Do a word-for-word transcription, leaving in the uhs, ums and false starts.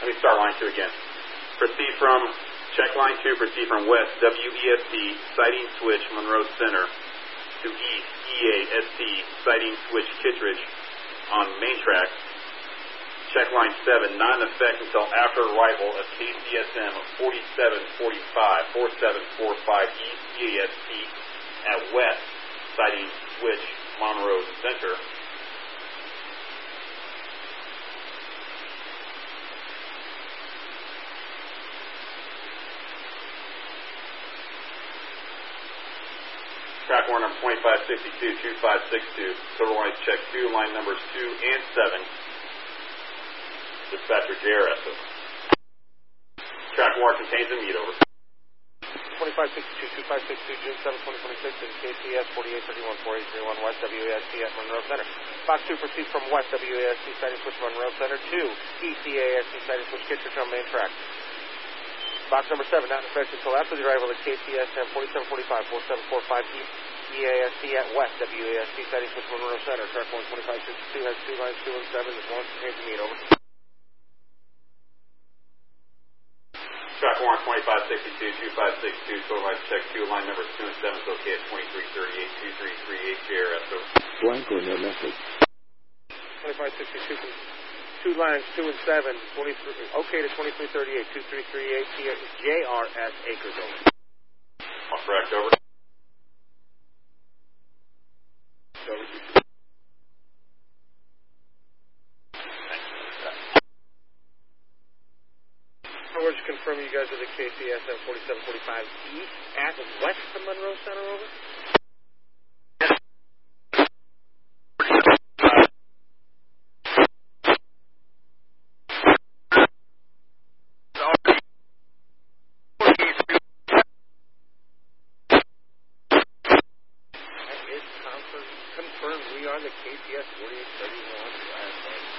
Let me start line two again. Proceed from, check line two, proceed from west, W E S T, sighting switch, Monroe Center, to east, E A S T, sighting switch, Kittredge, on main track. Check line seven, not in effect until after arrival of K C S M forty-seven forty-five, forty-seven forty-five east, E A S T, at west, sighting switch, Monroe Center. Track one number twenty-five sixty-two, twenty-five sixty-two, total lines check two, line numbers two and seven. Dispatcher J R S over. Track one contains a meet over. twenty-five sixty-two, twenty-five sixty-two, June seventh, twenty twenty-six, in K C S forty-eight thirty-one, forty-eight thirty-one West, W A S T at Monroe Center. Box two proceeds from west, W A S T, sighting switch Monroe Center, two, E C A S T, sighting switch Kittredge on main track. Box number seven, not in effect until after the arrival of K C S M forty-seven forty-five, forty-seven forty-five East, E A S T at west, W A S T, sighting switch Monroe Center. Track one twenty-five sixty-two has two lines two and seven, this one contains a meet over. Track one twenty-five sixty-two, twenty-five sixty-two, total lines check two, line numbers two and seven, is okay at twenty-three thirty-eight, twenty-three thirty-eight J R S over. Blank or no message. twenty-five sixty-two, two lines two and seven, twenty-three, okay to twenty-three thirty-eight, twenty-three thirty-eight J R S Acres over. Off correct over. Over. Forward to confirm you guys are the K C S M forty-seven forty-five East at west of Monroe Center over. Confirmed we are the K C S forty-eight thirty-one last night.